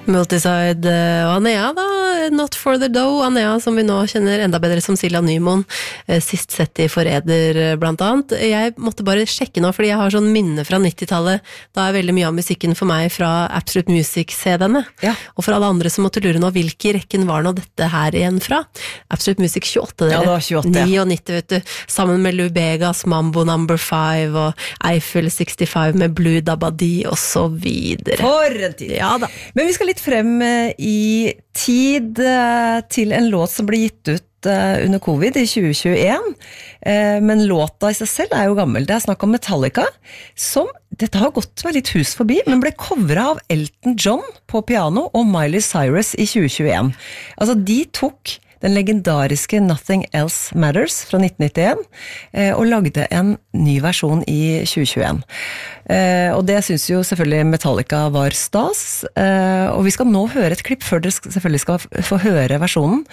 Multiside og Anea da, Not for the Dough, Anea som vi nå kjenner enda bedre som Silja Nymon, sist sett I Forræder blant annet. Jeg måtte bare sjekke nå, fordi jeg har sånn minne fra 90-tallet, da veldig mye av musikken for meg fra Absolute Music-CD-ene. Ja. Og for alle andre som måtte lure nå, hvilke rekken var nå dette her igjen fra? Absolute Music 28, dere. Ja, det var 28. 99, vet du. Sammen med Lou Begas, Mambo No. 5 og Eiffel 65 med Blue Dabadi og så videre. For en tid! Ja da. Men vi skal litt frem I tid til en låt som ble gitt ut under covid I 2021, men låta I seg selv jo gammel. Det snakk om Metallica, som, dette har gått meg litt hus forbi, men ble coveret av Elton John på piano og Miley Cyrus I 2021. Altså, de tok den legendariske Nothing Else Matters fra 1991, og lagde en ny versjon I 2021. Og det synes jo selvfølgelig Metallica var stas, og vi skal nå høre et klipp før dere selvfølgelig skal få høre versjonen,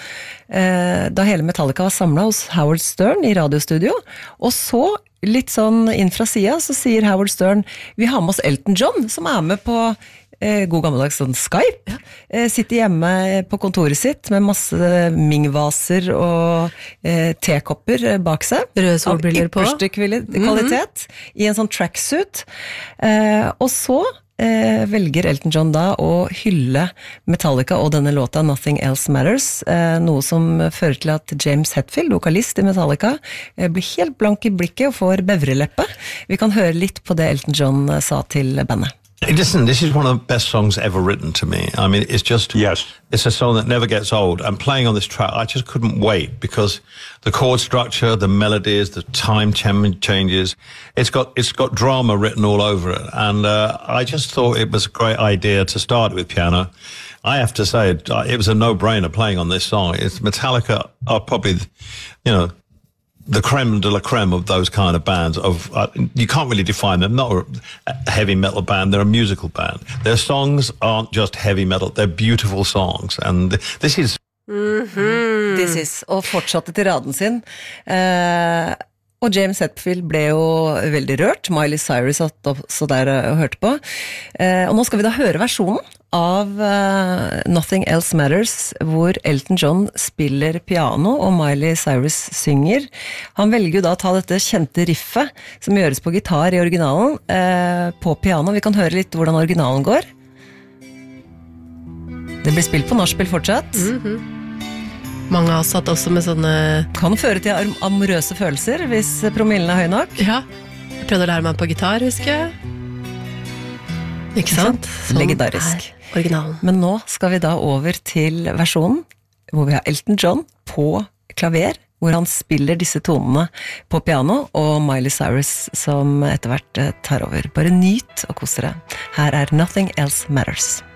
da hele Metallica var samlet hos Howard Stern I radiostudio, og så litt sånn inn fra siden så sier Howard Stern, vi har med oss Elton John, som med på god gammeldags sånn Skype, sitter hjemme på kontoret sitt med masse mingvaser og tekopper bak seg. Røde solbriller på. Av ypperste kvalitet, I en sånn tracksuit. Og så velger Elton John da å hylle Metallica og denne låta Nothing Else Matters, noe som fører til at James Hetfield, vokalist I Metallica, blir helt blank I blikket og får bevreleppe. Vi kan høre litt på det Elton John sa til bandet. Listen, this is one of the best songs ever written to me. I mean, it's just, it's a song that never gets old. And playing on this track, I just couldn't wait because the chord structure, the melodies, the time changes, it's got drama written all over it. And I just thought it was a great idea to start with piano. I have to say, it was a no-brainer playing on this song. Metallica are probably, you know, the creme de la creme of those kind of bands you can't really define them, not a heavy metal band, they're a musical band. Their songs aren't just heavy metal, they're beautiful songs, and this is This is, og fortsatte til raden sin. Og James Hetfield ble jo veldig rørt, Miley Cyrus satt også der og hørte på. Og nå skal vi da høre versjonen av Nothing Else Matters, hvor Elton John spiller piano og Miley Cyrus synger. Han velger jo da å ta dette kjente riffet, som gjøres på gitar I originalen, på piano. Vi kan høre litt hvordan originalen går. Det blir spilt på nachspiel fortsatt. Mange har satt også med sånne... Kan føre til amorøse følelser, hvis promillen høy nok. Ja, jeg prøvde å lære meg på gitar, husker jeg. Ikke sant? Sånn legendarisk. Originalen. Men nå skal vi da over til versjonen, hvor vi har Elton John på klaver, hvor han spiller disse tonene på piano, og Miley Cyrus som etter hvert tar over. Bare nyt og kos dere. Her Nothing Else Matters.